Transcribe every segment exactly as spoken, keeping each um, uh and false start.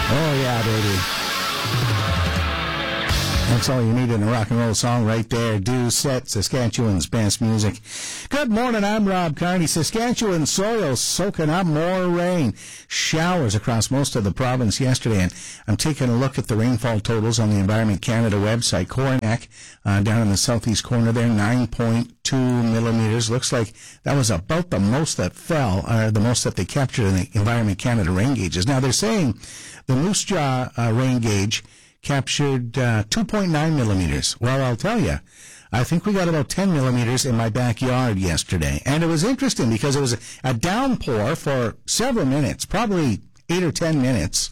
Oh, yeah, baby. That's all you need in a rock and roll song right there. Do set Saskatchewan's best music. Good morning, I'm Rob Carney. Saskatchewan soil soaking up more rain. Showers across most of the province yesterday, and I'm taking a look at the rainfall totals on the Environment Canada website. Coronach, uh, down in the southeast corner there, nine point two millimeters. Looks like that was about the most that fell, or the most that they captured in the Environment Canada rain gauges. Now, they're saying the Moose Jaw uh, rain gauge captured uh, two point nine millimeters. Well, I'll tell you, I think we got about ten millimeters in my backyard yesterday. And it was interesting because it was a downpour for several minutes, probably eight or ten minutes.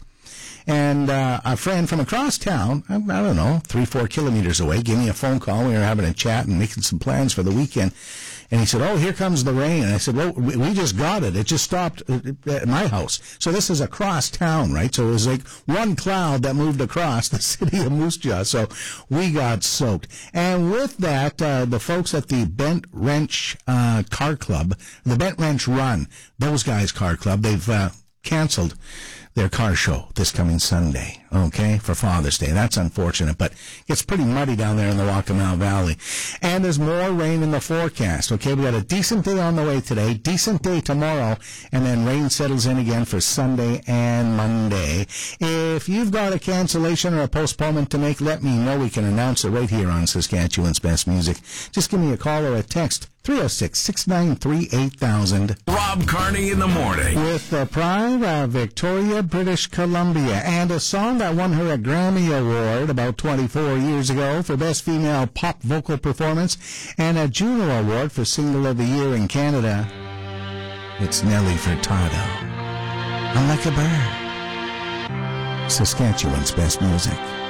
And uh, a friend from across town, I, I don't know, three, four kilometers away, gave me a phone call. We were having a chat and making some plans for the weekend. And he said, oh, here comes the rain. And I said, well, we, we just got it. It just stopped at my house. So this is across town, right? So it was like one cloud that moved across the city of Moose Jaw. So we got soaked. And with that, uh, the folks at the Bent Wrench uh, Car Club, the Bent Wrench Run, those guys' car club, they've uh, canceled their car show this coming Sunday, okay, for Father's Day. That's unfortunate, but it's pretty muddy down there in the Waccamaw Valley. And there's more rain in the forecast, okay? We got a decent day on the way today, decent day tomorrow, and then rain settles in again for Sunday and Monday. If you've got a cancellation or a postponement to make, let me know. We can announce it right here on Saskatchewan's Best Music. Just give me a call or a text. three oh six, six nine three, eight thousand. Rob Carney in the morning. With the pride of Victoria, British Columbia, and a song that won her a Grammy Award about twenty-four years ago for Best Female Pop Vocal Performance and a Juno Award for Single of the Year in Canada. It's Nelly Furtado. I'm Like a Bird. Saskatchewan's Best Music.